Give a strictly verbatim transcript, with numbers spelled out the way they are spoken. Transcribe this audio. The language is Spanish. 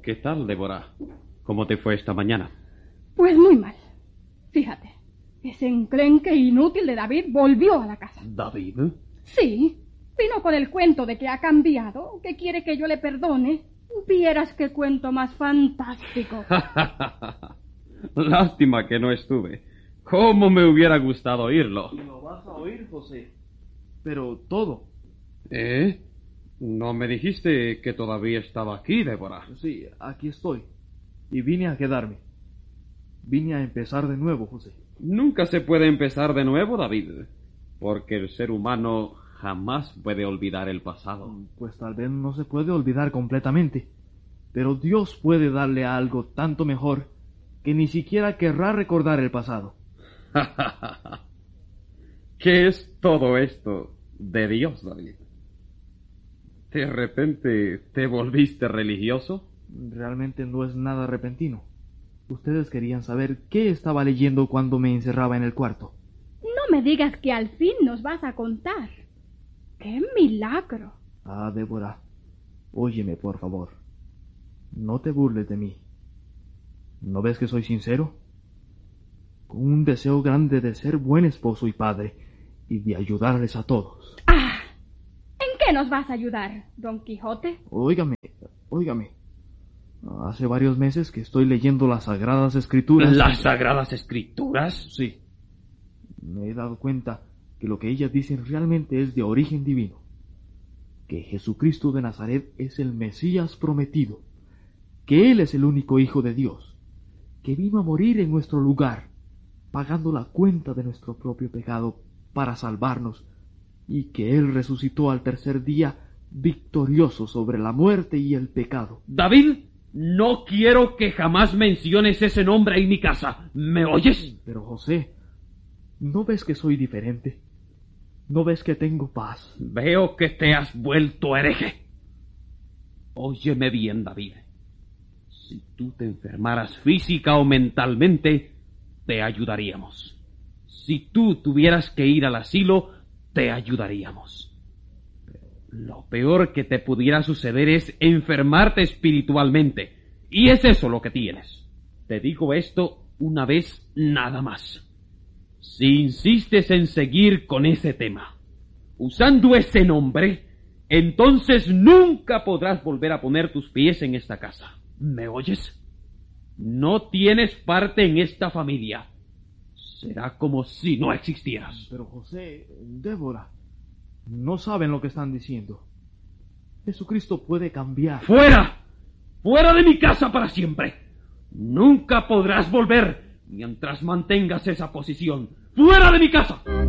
¿Qué tal, Débora? ¿Cómo te fue esta mañana? Pues muy mal. Fíjate, ese enclenque inútil de David volvió a la casa. ¿David? Sí, vino con el cuento de que ha cambiado, que quiere que yo le perdone. Vieras qué cuento más fantástico. Lástima que no estuve. ¿Cómo me hubiera gustado oírlo? Lo vas a oír, José. Pero todo. ¿Eh? ¿No me dijiste que todavía estaba aquí, Débora? Sí, aquí estoy. Y vine a quedarme. Vine a empezar de nuevo, José. Nunca se puede empezar de nuevo, David, porque el ser humano jamás puede olvidar el pasado. Pues tal vez no se puede olvidar completamente, pero Dios puede darle a algo tanto mejor que ni siquiera querrá recordar el pasado. ¿Qué es todo esto de Dios, David? ¿De repente te volviste religioso? Realmente no es nada repentino. Ustedes querían saber qué estaba leyendo cuando me encerraba en el cuarto. No me digas que al fin nos vas a contar. ¡Qué milagro! Ah, Débora, óyeme, por favor. No te burles de mí. ¿No ves que soy sincero? Con un deseo grande de ser buen esposo y padre, y de ayudarles a todos. ¡Ah! ¿En qué nos vas a ayudar, Don Quijote? Óigame, óigame. Hace varios meses que estoy leyendo las Sagradas Escrituras. ¿Las Sagradas Escrituras? Sí. Me he dado cuenta que lo que ellas dicen realmente es de origen divino. Que Jesucristo de Nazaret es el Mesías prometido. Que Él es el único Hijo de Dios. Que vino a morir en nuestro lugar, pagando la cuenta de nuestro propio pecado para salvarnos. Y que Él resucitó al tercer día victorioso sobre la muerte y el pecado. David, no quiero que jamás menciones ese nombre en mi casa. ¿Me oyes? Pero José, ¿no ves que soy diferente? ¿No ves que tengo paz? Veo que te has vuelto hereje. Óyeme bien, David. Si tú te enfermaras física o mentalmente, te ayudaríamos. Si tú tuvieras que ir al asilo, te ayudaríamos. Lo peor que te pudiera suceder es enfermarte espiritualmente. Y es eso lo que tienes. Te digo esto una vez nada más. Si insistes en seguir con ese tema, usando ese nombre, entonces nunca podrás volver a poner tus pies en esta casa. ¿Me oyes? No tienes parte en esta familia. Será como si no existieras. Pero José, Débora, no saben lo que están diciendo. Jesucristo puede cambiar. ¡Fuera! ¡Fuera de mi casa para siempre! Nunca podrás volver mientras mantengas esa posición. ¡Fuera de mi casa!